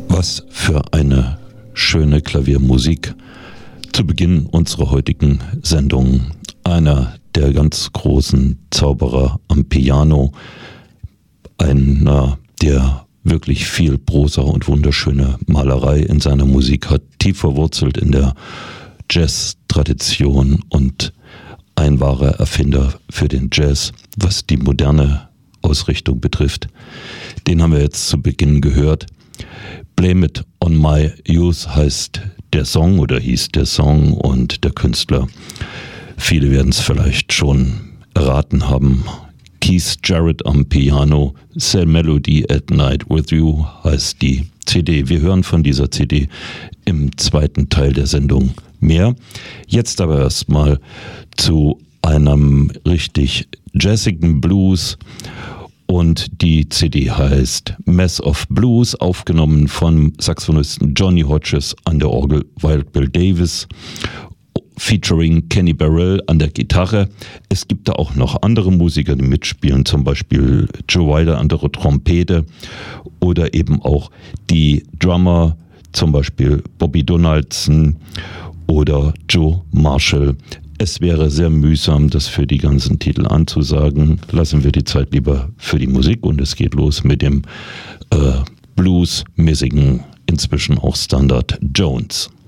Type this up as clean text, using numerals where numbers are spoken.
Was für eine schöne Klaviermusik zu Beginn unserer heutigen Sendung. Einer der ganz großen Zauberer am Piano, einer, der wirklich viel Prosa und wunderschöne Malerei in seiner Musik hat, tief verwurzelt in der Jazz-Tradition und ein wahrer Erfinder für den Jazz, was die moderne Ausrichtung betrifft. Den haben wir jetzt zu Beginn gehört. Blame It on My Youth heißt der Song oder hieß der Song und der Künstler. Viele werden es vielleicht schon erraten haben. Keith Jarrett am Piano, Say Melody at Night with You heißt die CD. Wir hören von dieser CD im zweiten Teil der Sendung mehr. Jetzt aber erstmal zu einem richtig jazzigen Blues. Und die CD heißt Mess of Blues, aufgenommen vom Saxophonisten Johnny Hodges an der Orgel, Wild Bill Davis, featuring Kenny Burrell an der Gitarre. Es gibt da auch noch andere Musiker, die mitspielen, zum Beispiel Joe Wilder an der Trompete oder eben auch die Drummer, zum Beispiel Bobby Donaldson oder Joe Marshall. Es wäre sehr mühsam, das für die ganzen Titel anzusagen. Lassen wir die Zeit lieber für die Musik und es geht los mit dem bluesmäßigen, inzwischen auch Standard Jones.